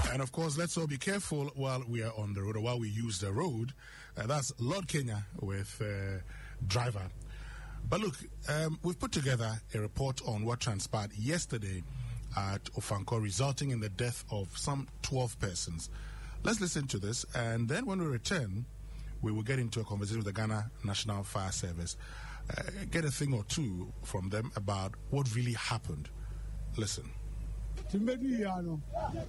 And of course, let's all be careful while we are on the road or while we use the road. That's Lord Kenya with Driver. But look, we've put together a report on what transpired yesterday at Ofankor, resulting in the death of some 12 persons. Let's listen to this, and then when we return, we will get into a conversation with the Ghana National Fire Service, get a thing or two from them about what really happened. Listen. The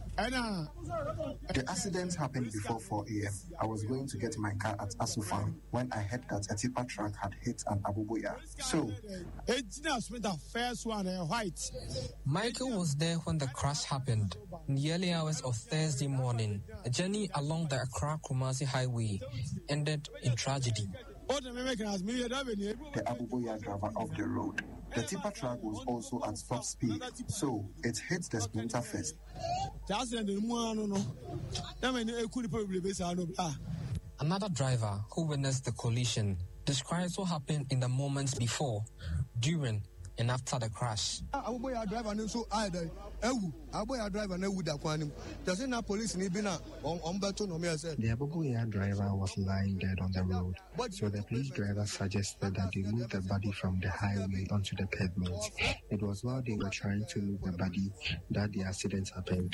accident happened before 4 a.m. I was going to get my car at Asufan when I heard that a tipper truck had hit an Abubuya. So, Michael was there when the crash happened. In the early hours of Thursday morning, a journey along the Accra-Kumasi highway ended in tragedy. The Abubuya driver off the road. The tipper truck was also at top speed, so it hit the splinter first. Another driver who witnessed the collision describes what happened in the moments before, during, and after the crash. The Abubuya driver was lying dead on the road, so the police driver suggested that they move the body from the highway onto the pavement. It was while they were trying to move the body that the accident happened.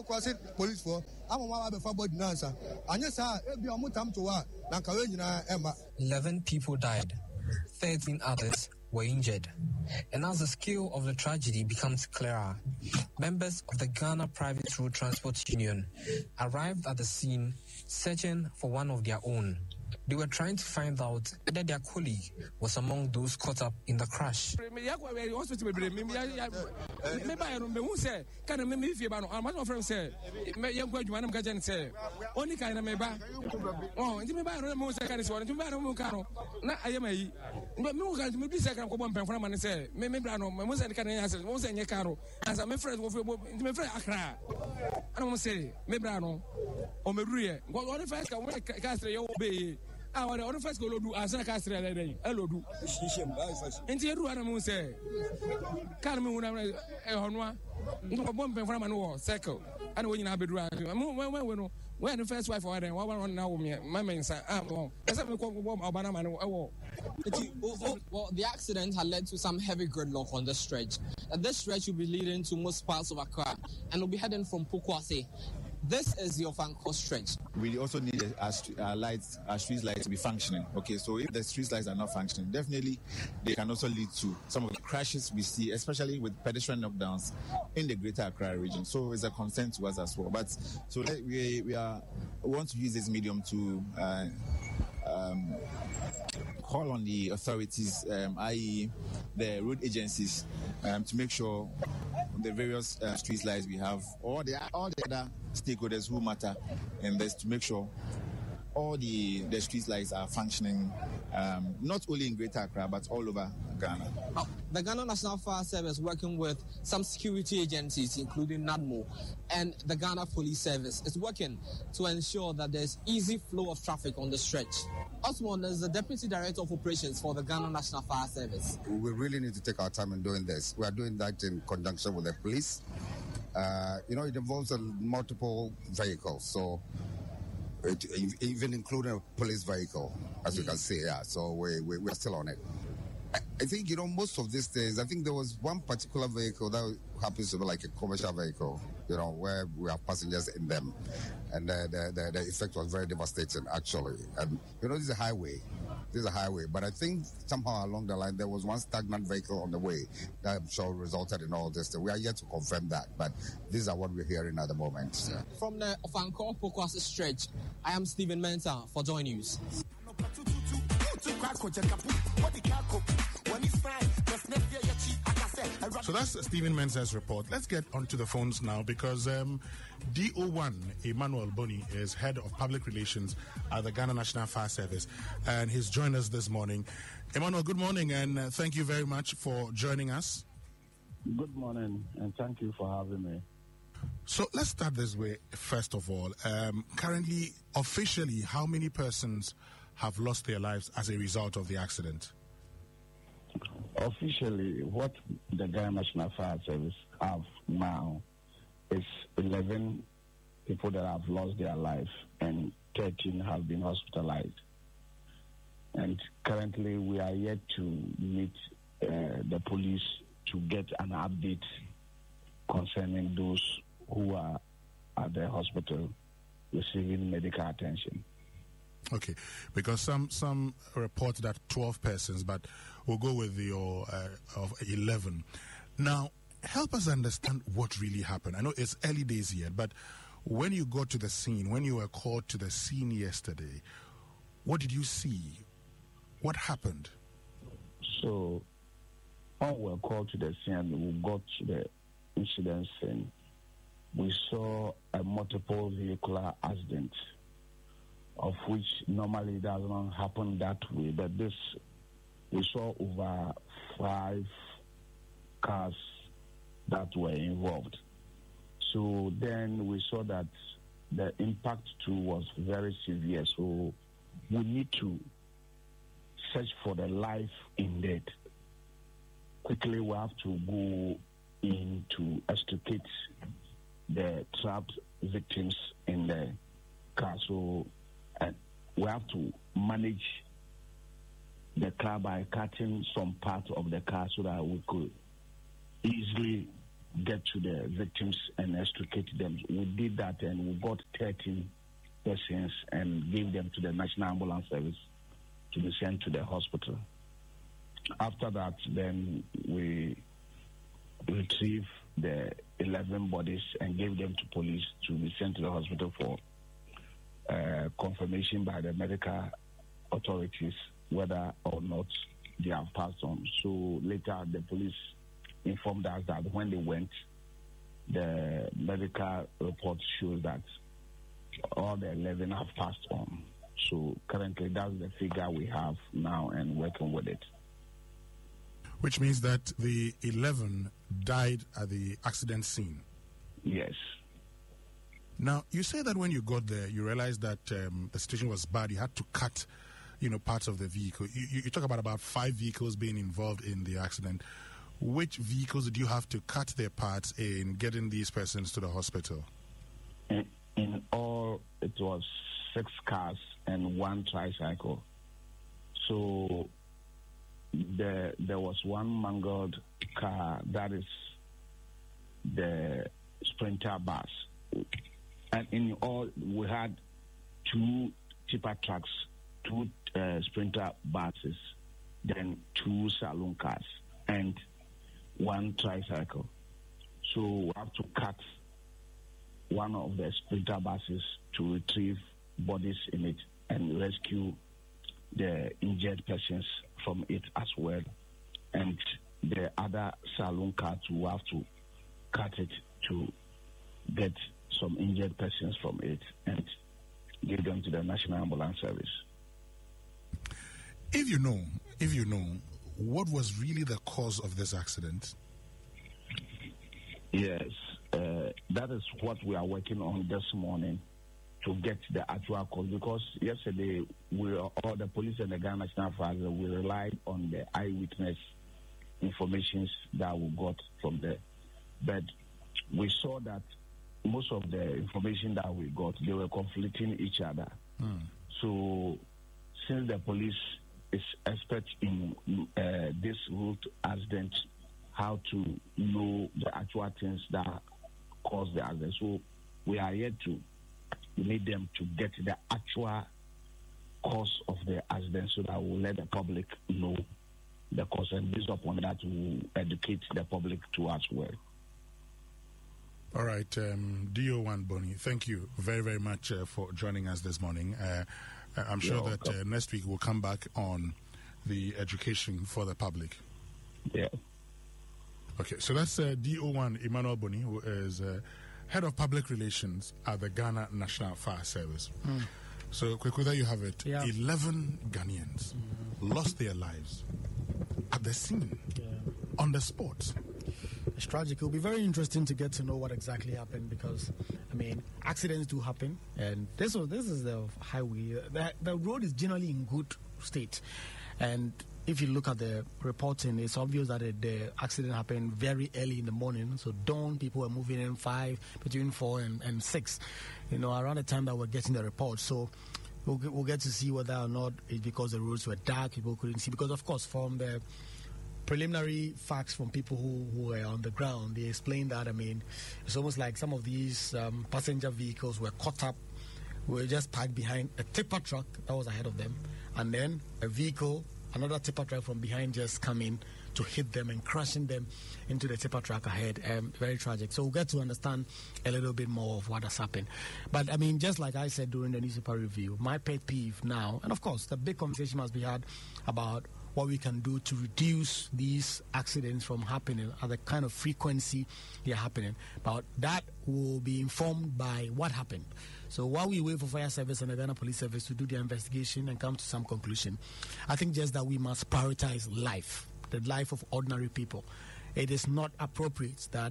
11 people died, 13 others were injured. And as the scale of the tragedy becomes clearer, members of the Ghana Private Road Transport Union arrived at the scene searching for one of their own. They were trying to find out whether their colleague was among those caught up in the crash. Our first go do as a castle. Hello, do. Into your room, say, Carmen, no bomb from an circle. And when you have a drive, when the first wife or one now, my man said, well, the accident had led to some heavy gridlock on the stretch. This stretch will be leading to most parts of Accra and will be heading from Pokwase. This is the Ofankor stretch. We also need our street lights to be functioning. Okay, so if the street lights are not functioning, definitely they can also lead to some of the crashes we see, especially with pedestrian knockdowns in the Greater Accra region. So it's a concern to us as well. But so we want to use this medium to call on the authorities, i.e. the road agencies, to make sure the various street lights we have, all the other stakeholders who matter in this, to make sure all the street lights are functioning, not only in Greater Accra, but all over Ghana. The Ghana National Fire Service, working with some security agencies, including NADMO and the Ghana Police Service, is working to ensure that there's easy flow of traffic on the stretch. Osmond is the Deputy Director of Operations for the Ghana National Fire Service. We really need to take our time in doing this. We are doing that in conjunction with the police. It involves multiple vehicles, so even including a police vehicle, as you can see. Yeah, so we're still on it. I think, most of these things, I think there was one particular vehicle that happens to be like a commercial vehicle, where we have passengers in them. And the effect was very devastating, actually. And, this is a highway. But I think somehow along the line, there was one stagnant vehicle on the way that I'm sure resulted in all this. We are yet to confirm that, but these are what we're hearing at the moment. Yeah. From the Ofankor Pokwase stretch, I am Stephen Mensah for Joy News. So that's Stephen Mensah's report. Let's get onto the phones now because DO1 Emmanuel Boni is head of public relations at the Ghana National Fire Service, and he's joined us this morning. Emmanuel, good morning, and thank you very much for joining us. Good morning, and thank you for having me. So let's start this way. First of all, currently, officially, how many persons have lost their lives as a result of the accident? Officially, what the Ghana National Fire Service have now is 11 people that have lost their life, and 13 have been hospitalized. And currently, we are yet to meet the police to get an update concerning those who are at the hospital receiving medical attention. Okay, because some report that 12 persons, but we'll go with your of 11. Now, help us understand what really happened. I know it's early days yet, but when you got to the scene, when you were called to the scene yesterday, what did you see? What happened? So, when we were called to the scene, we got to the incident scene. We saw a multiple vehicular accident, of which normally does not happen that way. But this, we saw over 5 cars that were involved. So then we saw that the impact too was very severe. So we need to search for the life in death. Quickly, we have to go in to extricate the trapped victims in the car. So we have to manage the car by cutting some part of the car so that we could easily get to the victims and extricate them. We did that, and we got 13 persons and gave them to the National Ambulance Service to be sent to the hospital. After that, then we retrieved the 11 bodies and gave them to police to be sent to the hospital for confirmation by the medical authorities whether or not they have passed on. So later, the police informed us that when they went, the medical report shows that all the 11 have passed on. So currently, that's the figure we have now and working with it. Which means that the 11 died at the accident scene? Yes. Now, you say that when you got there, you realized that the situation was bad. You had to cut, parts of the vehicle. You talk about 5 vehicles being involved in the accident. Which vehicles did you have to cut their parts in getting these persons to the hospital? In all, it was 6 cars and 1 tricycle. So there was one mangled car, that is the Sprinter bus. And in all, we had 2 tipper trucks, 2 Sprinter buses, then 2 saloon cars, and 1 tricycle. So we have to cut one of the Sprinter buses to retrieve bodies in it and rescue the injured persons from it as well. And the other saloon car too, have to cut it to get some injured persons from it and give them to the National Ambulance Service. If you know, what was really the cause of this accident? Yes, that is what we are working on this morning to get the actual cause, because yesterday all the police and the Ghana National Force, we relied on the eyewitness information that we got from there. But we saw that most of the information that we got, they were conflicting each other. So since the police is expert in this road accident, how to know the actual things that caused the accident. So we are yet to need them to get the actual cause of the accident so that we'll let the public know the cause, and based upon that we'll educate the public too as well. All right, DO1 Bonnie, thank you very, very much for joining us this morning. I'm sure that next week we'll come back on the education for the public. Yeah. Okay, so that's DO1 Emmanuel Bonnie, who is Head of Public Relations at the Ghana National Fire Service. So, quickly, there you have it. Yeah. 11 Ghanaians lost their lives at the scene, on the spot. It's tragic. It'll be very interesting to get to know what exactly happened, because, accidents do happen, and this is the highway. The road is generally in good state, and if you look at the reporting, it's obvious that the accident happened very early in the morning. So dawn, people were moving in between 4 and 6, around the time that we're getting the report. So we'll get to see whether or not it's because the roads were dark, people couldn't see. Because, of course, from the preliminary facts from people who were on the ground, they explained that, it's almost like some of these passenger vehicles were caught up, were just parked behind a tipper truck that was ahead of them, and then another tipper truck from behind just coming to hit them and crashing them into the tipper truck ahead. Very tragic. So we'll get to understand a little bit more of what has happened. But, just like I said during the newspaper review, my pet peeve now, and of course, the big conversation must be had about what we can do to reduce these accidents from happening at the kind of frequency they're happening. But that will be informed by what happened. So while we wait for fire service and the Ghana Police Service to do their investigation and come to some conclusion, I think just that we must prioritize life, the life of ordinary people. It is not appropriate that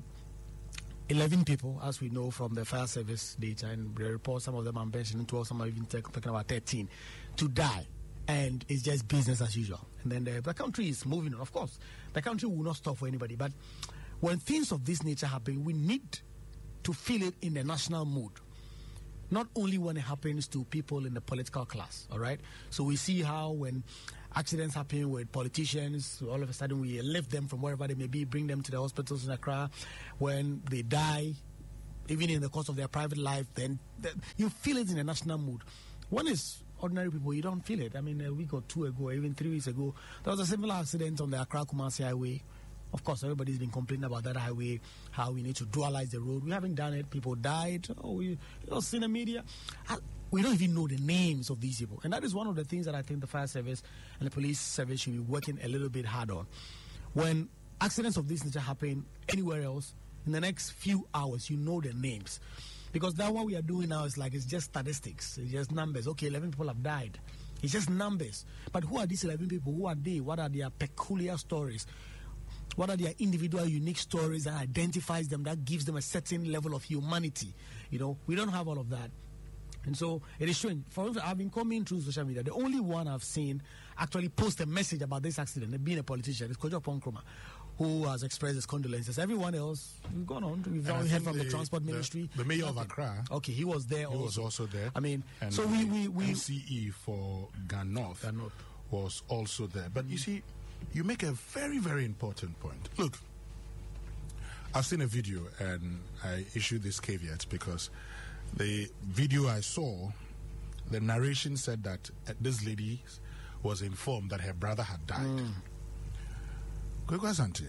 11 people, as we know from the fire service data and the report, some of them are mentioning 12, some are even talking about 13, to die. And it's just business as usual. And then the country is moving on. Of course, the country will not stop for anybody. But when things of this nature happen, we need to feel it in the national mood. Not only when it happens to people in the political class, all right? So we see how when accidents happen with politicians, all of a sudden we lift them from wherever they may be, bring them to the hospitals in Accra. When they die, even in the course of their private life, then you feel it in the national mood. When it's ordinary people, you don't feel it. A week or two ago, even 3 weeks ago, there was a similar accident on the Accra-Kumasi highway. Of course, everybody's been complaining about that highway, how we need to dualize the road. We haven't done it. People died. We seen the media. We don't even know the names of these people. And that is one of the things that I think the fire service and the police service should be working a little bit hard on. When accidents of this nature happen anywhere else, in the next few hours, you know the names. Because that what we are doing now is it's just statistics. It's just numbers. Okay, 11 people have died. It's just numbers. But who are these 11 people? Who are they? What are their peculiar stories? What are their individual unique stories that identifies them, that gives them a certain level of humanity? We don't have all of that. And so it is strange. For instance, I've been coming through social media. The only one I've seen actually post a message about this accident, being a politician, is Kojo Ponkroma, who has expressed his condolences. Everyone else, we've gone on. We've already heard from the Transport Ministry. The mayor of Accra. Okay, he was there also. He was also there. And so we NCE for Ghana North was also there. But you see, you make a very, very important point. Look, I've seen a video and I issued this caveat because the video I saw, the narration said that this lady was informed that her brother had died. Kwekwa Asante,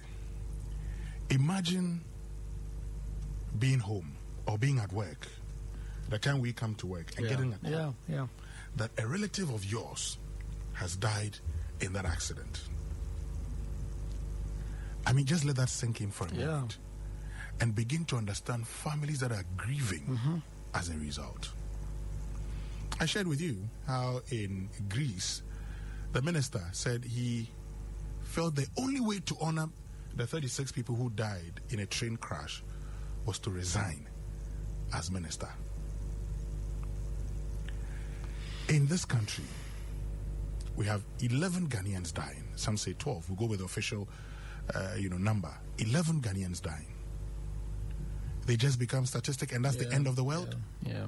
imagine being home or being at work, the time we come to work and getting a call that a relative of yours has died in that accident. Just let that sink in for a moment and begin to understand families that are grieving as a result. I shared with you how in Greece, the minister said he felt the only way to honor the 36 people who died in a train crash was to resign as minister. In this country, we have 11 Ghanaians dying. Some say 12. We'll go with the official number. 11 Ghanaians dying. They just become statistic and that's the end of the world?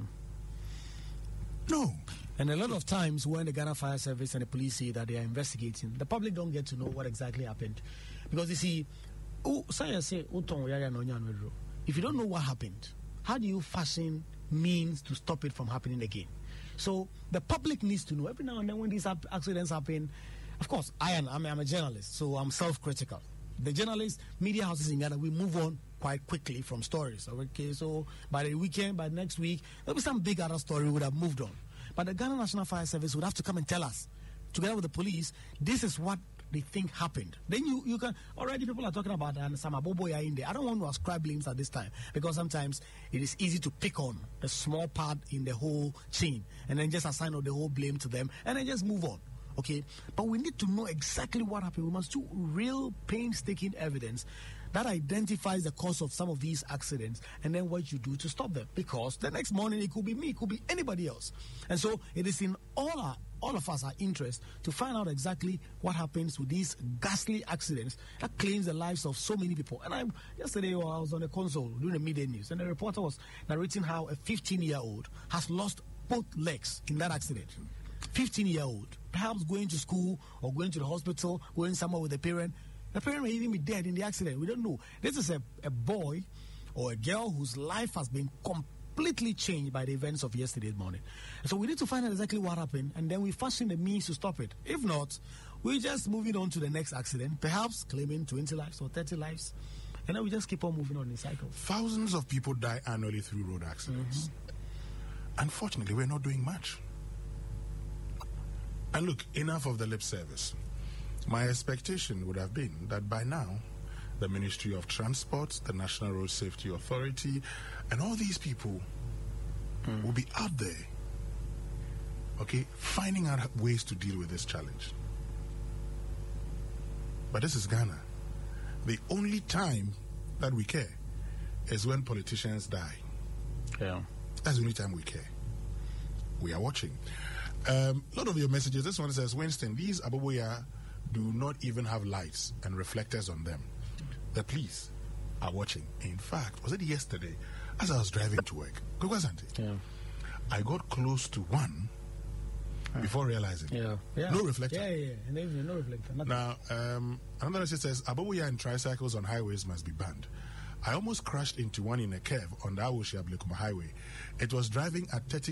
No. And a lot of times when the Ghana Fire Service and the police say that they are investigating, the public don't get to know what exactly happened. Because you see, if you don't know what happened, how do you fashion means to stop it from happening again? So the public needs to know every now and then when these accidents happen. Of course, I'm a journalist, so I'm self-critical. The journalists, media houses in Ghana, we move on quite quickly from stories. Okay, so by the weekend, by next week, there'll be some big other story would have moved on. But the Ghana National Fire Service would have to come and tell us, together with the police, this is what they think happened. Then you can, already people are talking about some aboboya in there. I don't want to ascribe blames at this time because sometimes it is easy to pick on the small part in the whole chain and then just assign all the whole blame to them and then just move on. Okay, but we need to know exactly what happened. We must do real painstaking evidence that identifies the cause of some of these accidents and then what you do to stop them. Because the next morning it could be me, it could be anybody else. And so it is in all of us our interest to find out exactly what happens with these ghastly accidents that claims the lives of so many people. And yesterday I was on the console doing the midday news, and the reporter was narrating how a 15-year-old has lost both legs in that accident. 15-year-old, perhaps going to school or going to the hospital, going somewhere with a parent. The parent may even be dead in the accident. We don't know. This is a boy or a girl whose life has been completely changed by the events of yesterday's morning. So we need to find out exactly what happened, and then we fashion the means to stop it. If not, we just moving on to the next accident, perhaps claiming 20 lives or 30 lives, and then we just keep on moving on in cycles. Thousands of people die annually through road accidents. Unfortunately, we're not doing much. And look, enough of the lip service. My expectation would have been that by now, the Ministry of Transport, the National Road Safety Authority, and all these people will be out there, okay, finding out ways to deal with this challenge. But this is Ghana. The only time that we care is when politicians die. Yeah. That's the only time we care. We are watching. A lot of your messages, this one says, Winston, these Aboboya do not even have lights and reflectors on them. The police are watching. In fact, was it yesterday, as I was driving to work, I got close to one before realizing. No reflector. No reflector. Nothing. Now, another message says, Aboboya and tricycles on highways must be banned. I almost crashed into one in a curve on the Awoshia Blekuma Highway. It was driving at 30